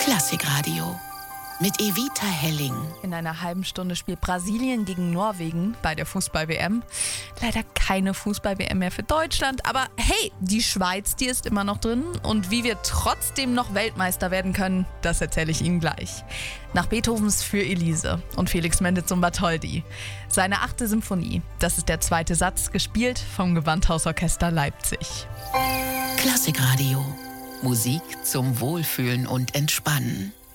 Klassikradio mit Evita Helling. In einer halben Stunde spielt Brasilien gegen Norwegen bei der Fußball-WM. Leider keine Fußball-WM mehr für Deutschland, aber hey, die Schweiz, die ist immer noch drin. Und wie wir trotzdem noch Weltmeister werden können, das erzähle ich Ihnen gleich. Nach Beethovens Für Elise und Felix Mendelssohn Bartholdy. Seine 8. Symphonie, das ist der 2. Satz, gespielt vom Gewandhausorchester Leipzig. Klassikradio. Musik zum Wohlfühlen und Entspannen.